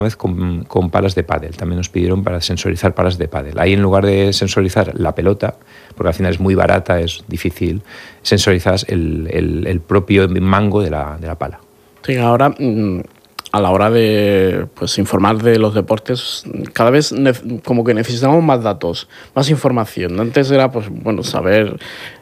vez con palas de pádel. También nos pidieron para sensorizar palas de pádel. Ahí, en lugar de sensorizar la pelota, porque al final es muy barata, es difícil, sensorizas el propio mango de la pala. Sí, ahora a la hora de informar de los deportes, cada vez como que necesitamos más datos, más información. Antes era saber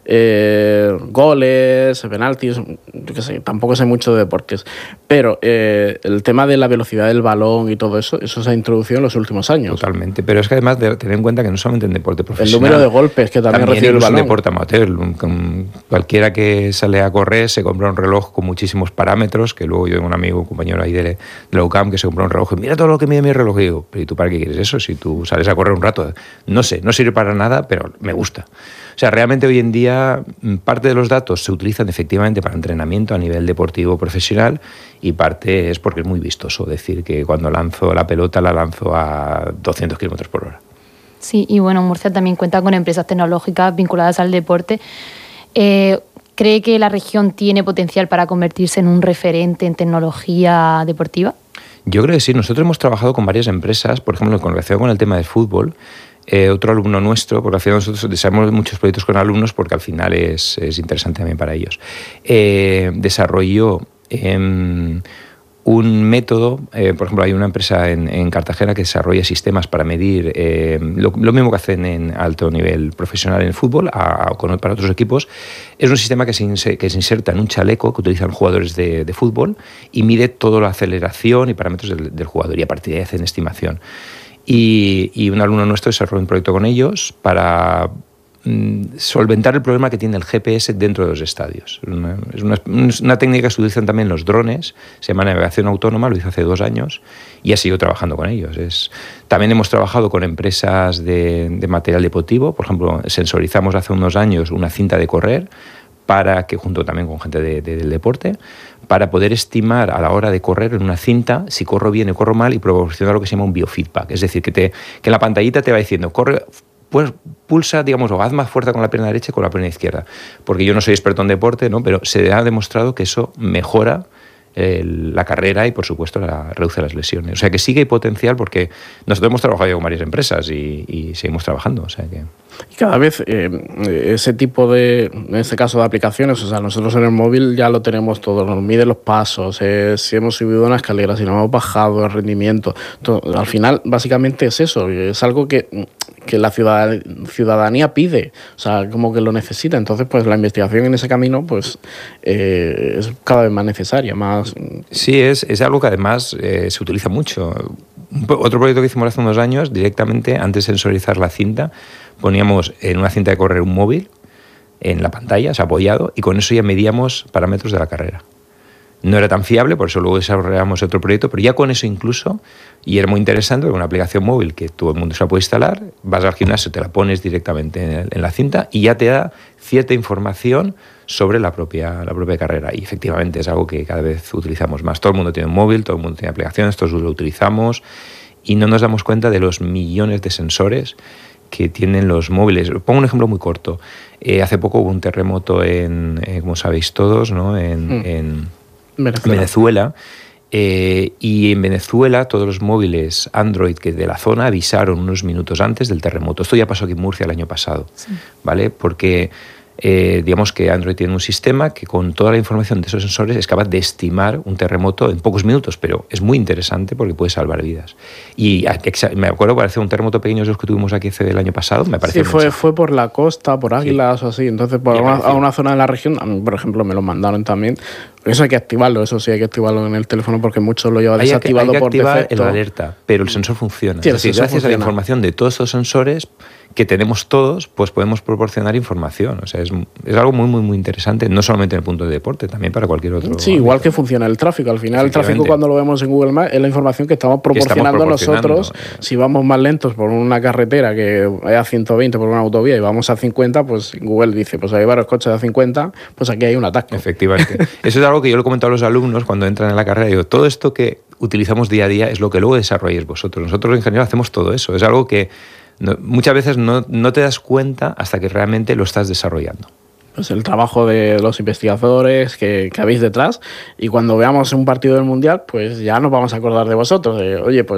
goles, penaltis, yo qué sé, tampoco sé mucho de deportes, pero el tema de la velocidad del balón y todo eso se ha introducido en los últimos años. Totalmente, pero es que además de tener en cuenta que no solamente en deporte profesional, el número de golpes que también recibe el balón. En deporte amateur, cualquiera que sale a correr se compra un reloj con muchísimos parámetros, que luego yo tengo un amigo, un compañero ahí de la UCAM, que se compró un reloj y mira todo lo que mide mi reloj. Y digo, ¿pero y tú para qué quieres eso? Si tú sales a correr un rato, no sé, no sirve para nada, pero me gusta. O sea, realmente hoy en día parte de los datos se utilizan efectivamente para entrenamiento a nivel deportivo profesional y parte es porque es muy vistoso decir que cuando lanzo la pelota la lanzo a 200 km por hora. Sí, y bueno, Murcia también cuenta con empresas tecnológicas vinculadas al deporte. ¿Cree que la región tiene potencial para convertirse en un referente en tecnología deportiva? Yo creo que sí. Nosotros hemos trabajado con varias empresas, por ejemplo, con relación con el tema del fútbol. Otro alumno nuestro, porque al final nosotros desarrollamos muchos proyectos con alumnos porque al final es interesante también para ellos, desarrolló un método, por ejemplo, hay una empresa en Cartagena que desarrolla sistemas para medir lo mismo que hacen en alto nivel profesional en el fútbol para otros equipos. Es un sistema que se inserta en un chaleco que utilizan jugadores de fútbol y mide toda la aceleración y parámetros del jugador y a partir de ahí hacen estimación. Y un alumno nuestro desarrolló un proyecto con ellos para solventar el problema que tiene el GPS dentro de los estadios. Es una técnica que se utilizan también los drones, se llama navegación autónoma, lo hizo hace 2 años y ha seguido trabajando con ellos. También hemos trabajado con empresas de material deportivo, por ejemplo, sensorizamos hace unos años una cinta de correr para que, junto también con gente del deporte, para poder estimar a la hora de correr en una cinta si corro bien o corro mal y proporcionar lo que se llama un biofeedback. Es decir, que en la pantallita te va diciendo, corre, pues pulsa, digamos, o haz más fuerza con la pierna derecha que con la pierna izquierda. Porque yo no soy experto en deporte, ¿no? Pero se ha demostrado que eso mejora la carrera y, por supuesto, reduce las lesiones. O sea, que sí que hay potencial porque nosotros hemos trabajado ya con varias empresas y seguimos trabajando. O sea que... Y cada vez ese tipo en este caso de aplicaciones, o sea, nosotros en el móvil ya lo tenemos todo, nos mide los pasos, si hemos subido una escalera, si no hemos bajado el rendimiento. Al final, básicamente es eso, es algo que la ciudadanía pide, o sea, como que lo necesita. Entonces, pues la investigación en ese camino pues es cada vez más necesaria, más... Sí, es algo que además se utiliza mucho. Otro proyecto que hicimos hace unos años, directamente, antes de sensorizar la cinta, poníamos en una cinta de correr un móvil en la pantalla, o sea, apoyado, y con eso ya medíamos parámetros de la carrera. No era tan fiable, por eso luego desarrollamos otro proyecto, pero ya con eso incluso, y era muy interesante, porque una aplicación móvil que todo el mundo se la puede instalar, vas al gimnasio, te la pones directamente en la cinta y ya te da cierta información sobre la propia carrera. Y efectivamente es algo que cada vez utilizamos más. Todo el mundo tiene un móvil, todo el mundo tiene aplicaciones, todos lo utilizamos y no nos damos cuenta de los millones de sensores que tienen los móviles. Pongo un ejemplo muy corto. Hace poco hubo un terremoto como sabéis todos, ¿no? en Venezuela. Y en Venezuela todos los móviles Android que de la zona avisaron unos minutos antes del terremoto. Esto ya pasó aquí en Murcia el año pasado, sí. ¿Vale? Porque digamos que Android tiene un sistema que con toda la información de esos sensores es capaz de estimar un terremoto en pocos minutos, pero es muy interesante porque puede salvar vidas. Y me acuerdo, parece un terremoto pequeño de los que tuvimos aquí el año pasado, me parece. Sí, fue por la costa, por Águilas, sí. O así, entonces por una zona de la región, a mí, por ejemplo, me lo mandaron también. Eso hay que activarlo, eso sí hay que activarlo en el teléfono porque muchos lo llevan desactivado por defecto. Hay que activar el alerta, pero el sensor funciona. Sí, es decir, gracias a la información de todos estos sensores que tenemos todos, pues podemos proporcionar información. O sea, es algo muy, muy, muy interesante, no solamente en el punto de deporte, también para cualquier otro. Sí, igual ámbito. Que funciona el tráfico. Al final el tráfico cuando lo vemos en Google Maps es la información que estamos proporcionando nosotros. Si vamos más lentos por una carretera que es a 120 por una autovía y vamos a 50, pues Google dice, pues hay varios coches a 50, pues aquí hay un atasco. Efectivamente. Eso es algo que yo le comento a los alumnos cuando entran en la carrera. Digo, todo esto que utilizamos día a día es lo que luego desarrolláis vosotros. Nosotros los ingenieros hacemos todo eso. Es algo que muchas veces no te das cuenta hasta que realmente lo estás desarrollando. pues el trabajo de los investigadores que habéis detrás, y cuando veamos un partido del Mundial, pues ya nos vamos a acordar de vosotros, de, oye, pues